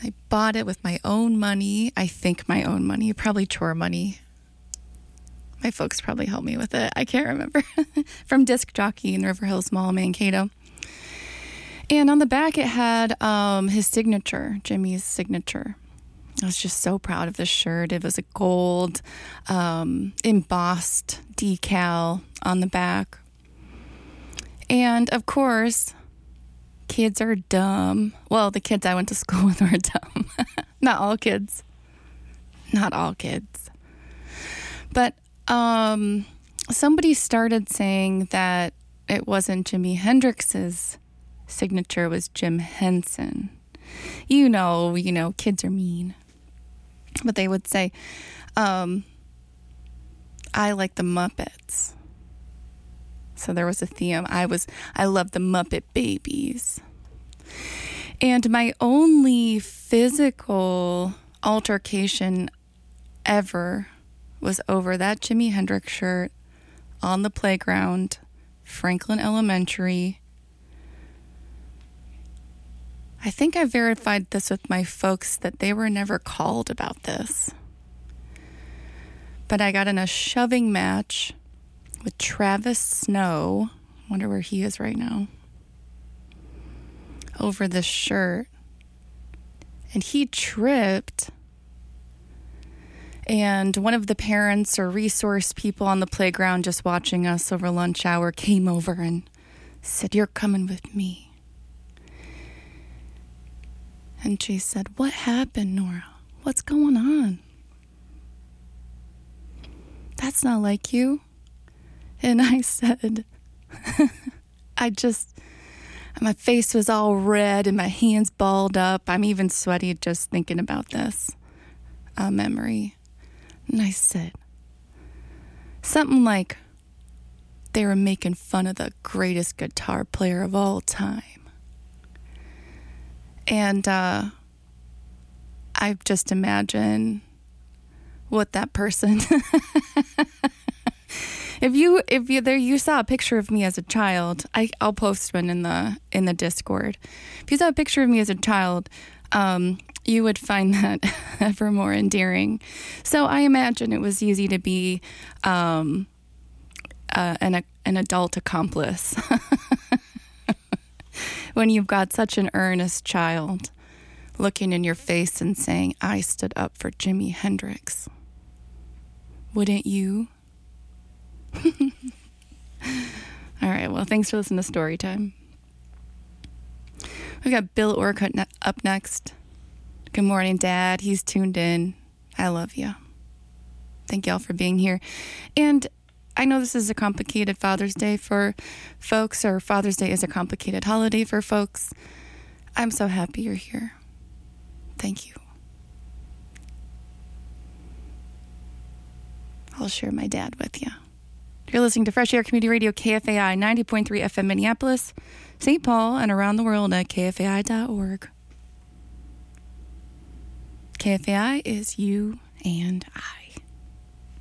I bought it with my own money. I think my own money, probably chore money. My folks probably helped me with it. I can't remember. From Disc Jockey in River Hills Mall, Mankato. And on the back, it had his signature, Jimmy's signature. I was just so proud of this shirt. It was a gold embossed decal on the back. And of course, kids are dumb. Well, the kids I went to school with were dumb. Not all kids. Not all kids. But somebody started saying that it wasn't Jimi Hendrix's signature, it was Jim Henson. You know, kids are mean. But they would say, I like the Muppets. So there was a theme. I love the Muppet Babies. And my only physical altercation ever was over that Jimi Hendrix shirt on the playground, Franklin Elementary. I think I verified this with my folks that they were never called about this. But I got in a shoving match with Travis Snow. Wonder where he is right now. Over this shirt. And he tripped. And one of the parents or resource people on the playground just watching us over lunch hour came over and said, "You're coming with me." And she said, "What happened, Nora? What's going on? That's not like you." And I said, my face was all red and my hands balled up. I'm even sweaty just thinking about this memory. And I said, something like, they were making fun of the greatest guitar player of all time. And I just imagine what that person if you saw a picture of me as a child, I'll post one in the Discord. If you saw a picture of me as a child, you would find that ever more endearing. So I imagine it was easy to be an adult accomplice when you've got such an earnest child looking in your face and saying, "I stood up for Jimi Hendrix." Wouldn't you? All right, well, thanks for listening to Story Time. We got Bill Orcutt up next. Good morning, Dad. He's tuned in. I love you. Thank y'all for being here. And I know this is a complicated Father's Day for folks, or Father's Day is a complicated holiday for folks. I'm so happy you're here. Thank you. I'll share my dad with you. You're listening to Fresh Air Community Radio, KFAI 90.3 FM Minneapolis, St. Paul, and around the world at kfai.org. KFAI is you and I.